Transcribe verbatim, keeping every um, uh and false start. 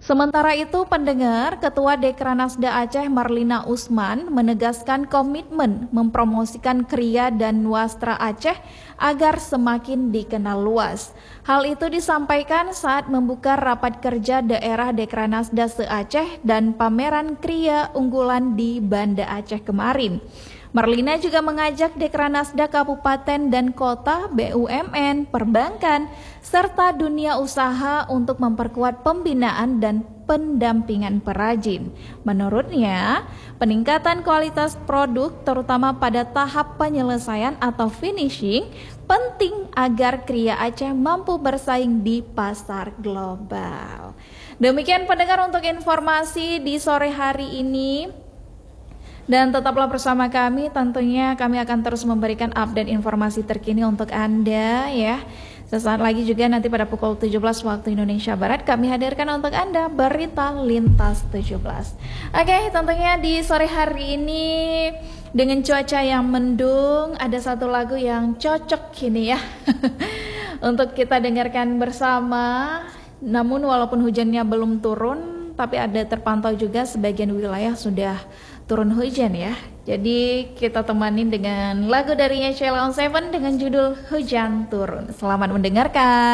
Sementara itu, pendengar, Ketua Dekranasda Aceh Marlina Usman menegaskan komitmen mempromosikan kriya dan wastra Aceh agar semakin dikenal luas. Hal itu disampaikan saat membuka rapat kerja daerah Dekranasda se-Aceh dan pameran kriya unggulan di Banda Aceh kemarin. Marlina juga mengajak Dekranasda Kabupaten dan Kota, B U M N, perbankan, serta dunia usaha untuk memperkuat pembinaan dan pendampingan perajin. Menurutnya, peningkatan kualitas produk terutama pada tahap penyelesaian atau finishing penting agar kriya Aceh mampu bersaing di pasar global. Demikian pendengar untuk informasi di sore hari ini. Dan tetaplah bersama kami, tentunya kami akan terus memberikan update informasi terkini untuk Anda ya. Sesaat lagi juga nanti pada pukul tujuh belas waktu Indonesia Barat kami hadirkan untuk Anda berita lintas tujuh belas. Oke, tentunya di sore hari ini dengan cuaca yang mendung ada satu lagu yang cocok ini ya untuk kita dengarkan bersama. Namun walaupun hujannya belum turun, tapi ada terpantau juga sebagian wilayah sudah turun hujan ya. Jadi kita temanin dengan lagu dari Sheila on Seven dengan judul Hujan Turun. Selamat mendengarkan.